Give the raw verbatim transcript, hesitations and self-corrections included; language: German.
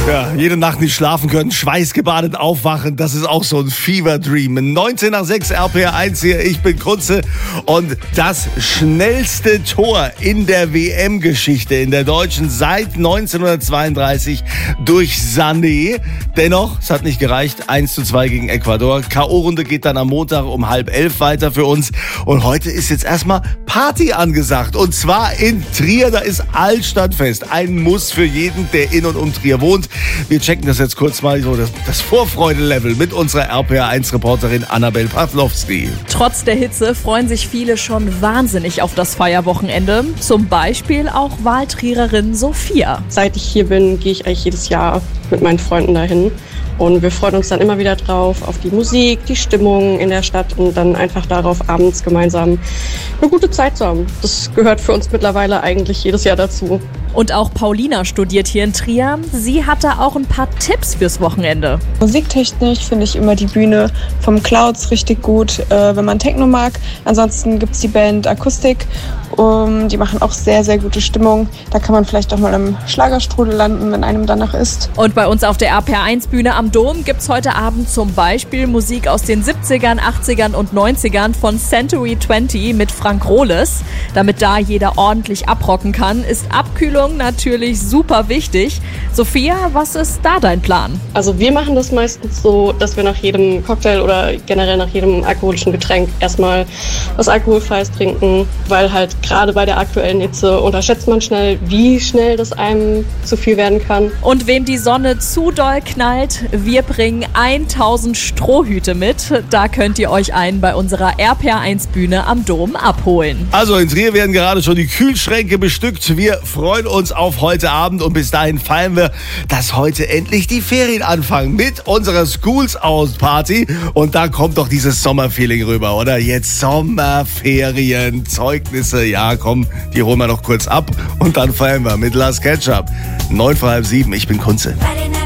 Ja, jede Nacht nicht schlafen können, schweißgebadet aufwachen, das ist auch so ein Fever Dream. neunzehn nach sechs, R P R eins hier, ich bin Kunze. Und das schnellste Tor in der W M-Geschichte, in der Deutschen seit neunzehnhundertzweiunddreißig durch Sané. Dennoch, es hat nicht gereicht, eins zu zwei gegen Ecuador. K O-Runde geht dann am Montag um halb elf weiter für uns. Und heute ist jetzt erstmal Party angesagt. Und zwar in Trier, da ist Altstadtfest. Ein Muss für jeden, der in und um Trier wohnt. Wir checken das jetzt kurz mal, so das, das Vorfreude-Level mit unserer R P R eins-Reporterin Annabel Pawlowski. Trotz der Hitze freuen sich viele schon wahnsinnig auf das Feierwochenende. Zum Beispiel auch Wahltriererin Sophia. Seit ich hier bin, gehe ich eigentlich jedes Jahr mit meinen Freunden dahin. Und wir freuen uns dann immer wieder drauf, auf die Musik, die Stimmung in der Stadt und dann einfach darauf, abends gemeinsam eine gute Zeit zu haben. Das gehört für uns mittlerweile eigentlich jedes Jahr dazu. Und auch Paulina studiert hier in Trier. Sie hatte auch ein paar Tipps fürs Wochenende. Musiktechnisch finde ich immer die Bühne vom Clouds richtig gut, äh, wenn man Techno mag. Ansonsten gibt es die Band Akustik. Um, die machen auch sehr, sehr gute Stimmung. Da kann man vielleicht auch mal im Schlagerstrudel landen, wenn einem danach ist. Und bei uns auf der R P R eins Bühne am Dom gibt's heute Abend zum Beispiel Musik aus den siebzigern, achtzigern und neunzigern von Century zwanzig mit Frank Rohles. Damit da jeder ordentlich abrocken kann, ist Abkühlung natürlich super wichtig. Sophia, was ist da dein Plan? Also wir machen das meistens so, dass wir nach jedem Cocktail oder generell nach jedem alkoholischen Getränk erstmal was Alkoholfreies trinken, weil halt gerade bei der aktuellen Hitze unterschätzt man schnell, wie schnell das einem zu viel werden kann. Und wem die Sonne zu doll knallt, wir bringen tausend Strohhüte mit. Da könnt ihr euch einen bei unserer R P R eins Bühne am Dom abholen. Also in Trier werden gerade schon die Kühlschränke bestückt. Wir freuen uns auf heute Abend und bis dahin feiern wir, dass heute endlich die Ferien anfangen mit unserer Schools Out Party. Und da kommt doch dieses Sommerfeeling rüber, oder? Jetzt Sommerferien, Zeugnisse. Ja, komm, die holen wir noch kurz ab und dann feiern wir mit Last Ketchup. Neun vor halb sieben, ich bin Kunze.